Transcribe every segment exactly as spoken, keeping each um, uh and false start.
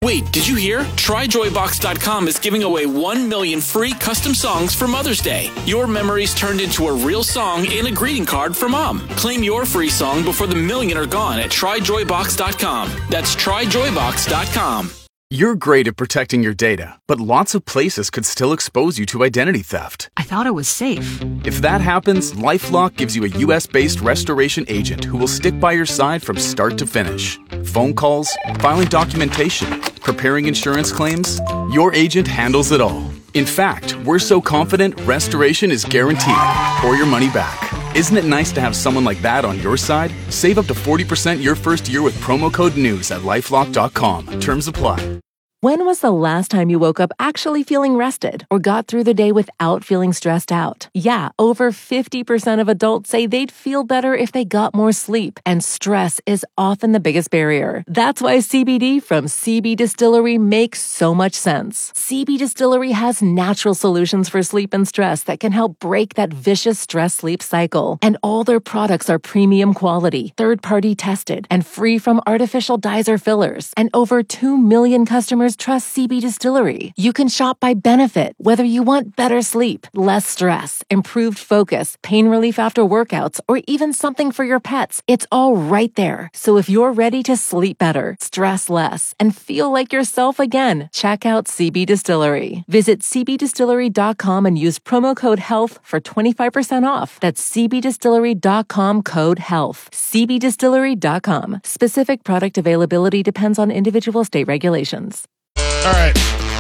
Wait, did you hear? Try Joy Box dot com is giving away one million free custom songs for Mother's Day. Your memories turned into a real song and a greeting card for Mom. Claim your free song before the million are gone at Try Joy Box dot com. That's Try Joy Box dot com. You're great at protecting your data, but lots of places could still expose you to identity theft. I thought it was safe. If that happens, LifeLock gives you a U S-based restoration agent who will stick by your side from start to finish. Phone calls, filing documentation, preparing insurance claims, your agent handles it all. In fact, we're so confident restoration is guaranteed or your money back. Isn't it nice to have someone like that on your side? Save up to forty percent your first year with promo code NEWS at LifeLock dot com. Terms apply. When was the last time you woke up actually feeling rested or got through the day without feeling stressed out? Yeah, over fifty percent of adults say they'd feel better if they got more sleep, and stress is often the biggest barrier. That's why C B D from C B Distillery makes so much sense. C B Distillery has natural solutions for sleep and stress that can help break that vicious stress-sleep cycle. And all their products are premium quality, third-party tested, and free from artificial dyes or fillers. And over two million customers trust C B Distillery. You can shop by benefit, whether you want better sleep, less stress, improved focus, pain relief after workouts, or even something for your pets. It's all right there. So if you're ready to sleep better, stress less, and feel like yourself again, check out C B Distillery. Visit C B distillery dot com and use promo code HEALTH for twenty-five percent off. That's C B distillery dot com code HEALTH. C B distillery dot com. Specific product availability depends on individual state regulations. All right.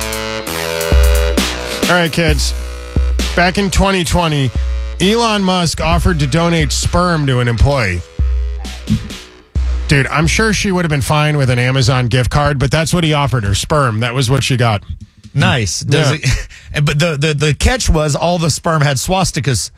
All right, kids. Back in twenty twenty, Elon Musk offered to donate sperm to an employee. Dude, I'm sure she would have been fine with an Amazon gift card, but that's what he offered her, sperm. That was what she got. Nice. Does Yeah. it, but the, the, the catch was all the sperm had swastikas.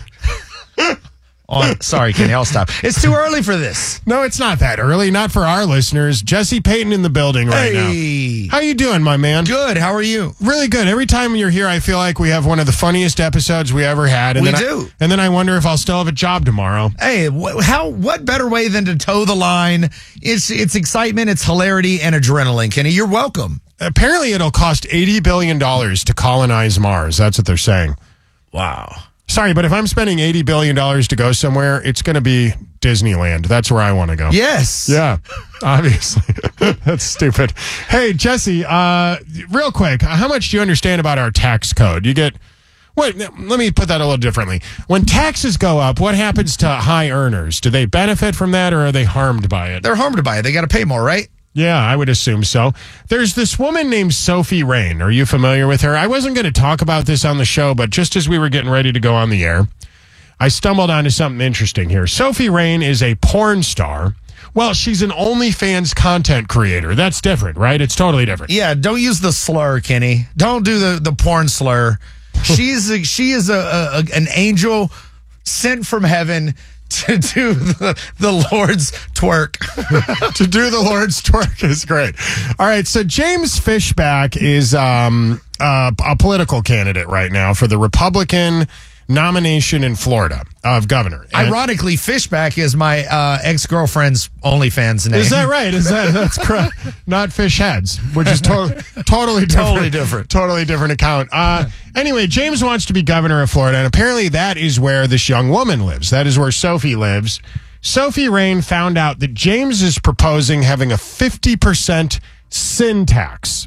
On, sorry, Kenny, I'll stop. It's too early for this. No, it's not that early. Not for our listeners. Jesse Payton in the building right Hey. now. How you doing, my man? Good. How are you? Really good. Every time you're here, I feel like we have one of the funniest episodes we ever had. And We then do. I, and then I wonder if I'll still have a job tomorrow. Hey, wh- how? What better way than to toe the line? It's it's excitement, it's hilarity, and adrenaline. Kenny, you're welcome. Apparently, it'll cost eighty billion dollars to colonize Mars. That's what they're saying. Wow. Sorry, but if I'm spending eighty billion dollars to go somewhere, it's going to be Disneyland. That's where I want to go. Yes. Yeah, obviously. That's stupid. Hey, Jesse, uh, real quick, how much do you understand about our tax code? You get, wait, let me put that a little differently. When taxes go up, what happens to high earners? Do they benefit from that, or are they harmed by it? They're harmed by it. They got to pay more, right? Yeah, I would assume so. There's this woman named Sophie Rain. Are you familiar with her? I wasn't going to talk about this on the show, but just as we were getting ready to go on the air, I stumbled onto something interesting here. Sophie Rain is a porn star. Well, she's an OnlyFans content creator. That's different, right? It's totally different. Yeah, don't use the slur, Kenny. Don't do the, the porn slur. She's a, she is a, a, a an angel sent from heaven to do the, the Lord's twerk. To do the Lord's twerk is great. All right, so James Fishback is um, uh, a political candidate right now for the Republican nomination in Florida of governor. And Ironically, Fishback is my uh, ex-girlfriend's OnlyFans name. is that right? Is that that's correct? Not fish heads, which is to- totally different. Totally different. Totally different account. Uh, anyway, James wants to be governor of Florida, and apparently that is where this young woman lives. That is where Sophie lives. Sophie Rain found out that James is proposing having a fifty percent sin tax.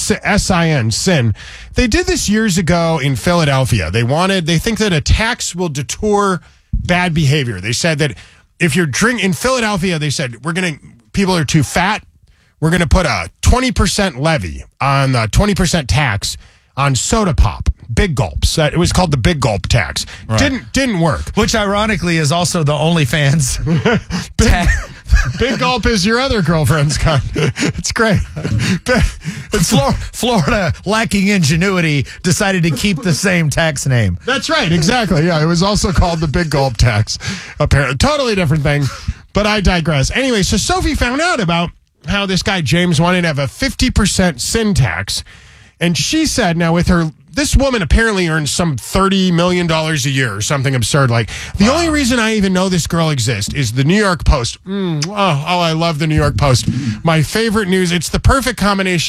S I N, sin. They did this years ago in Philadelphia. They wanted, they think that a tax will deter bad behavior. They said that if you're drink in Philadelphia, they said, we're going to, people are too fat. We're going to put a twenty percent levy on the twenty percent tax on soda pop, big gulps. Uh, it was called the big gulp tax. Right. Didn't, didn't work. Which ironically is also the OnlyFans. Big, big gulp is your other girlfriend's con. It's great. It's Flor- Florida, lacking ingenuity, decided to keep the same tax name. That's right, exactly. Yeah, it was also called the big gulp tax. Apparently, totally different thing, but I digress. Anyway, so Sophie found out about how this guy James wanted to have a fifty percent sin tax, and she said, now with her, this woman apparently earns some thirty million dollars a year or something absurd. Like, the wow. only reason I even know this girl exists is the New York Post. Mm, oh, oh, I love the New York Post. My favorite news. It's the perfect combination